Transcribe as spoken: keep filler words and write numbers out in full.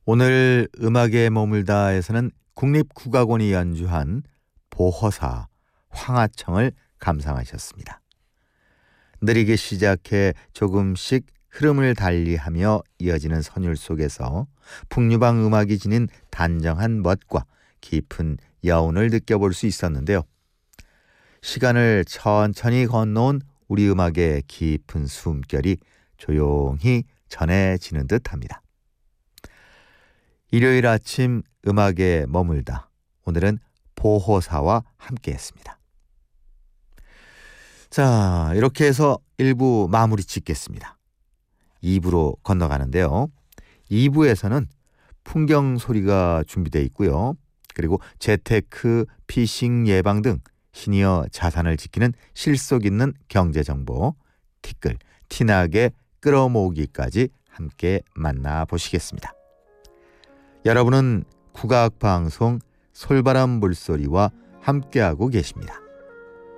오늘 음악에 머물다에서는 국립국악원이 연주한 보허사 황하청을 감상하셨습니다. 느리게 시작해 조금씩 흐름을 달리하며 이어지는 선율 속에서 풍류방 음악이 지닌 단정한 멋과 깊은 여운을 느껴볼 수 있었는데요. 시간을 천천히 건너온 우리 음악의 깊은 숨결이 조용히 전해지는 듯합니다. 일요일 아침 음악에 머물다. 오늘은 보호사와 함께했습니다. 자, 이렇게 해서 일 부 마무리 짓겠습니다. 이 부로 건너가는데요. 이 부에서는 풍경 소리가 준비되어 있고요. 그리고 재테크, 피싱 예방 등 시니어 자산을 지키는 실속 있는 경제정보, 티끌, 티나게 끌어모으기까지 함께 만나보시겠습니다. 여러분은 국악방송 솔바람 물소리와 함께하고 계십니다.